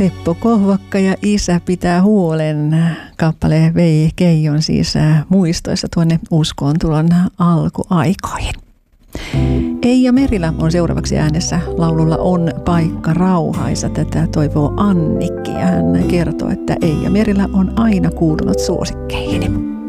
Seppo Kohvakka ja Isä pitää huolen. Kappale vei Keijon siis muistoissa tuonne uskoon tulon alkuaikoihin. Eija Merilä on seuraavaksi äänessä. Laululla On paikka rauhaisa. Tätä toivoo Annikki ja hän kertoo, että Eija Merilä on aina kuulunut suosikkeihin.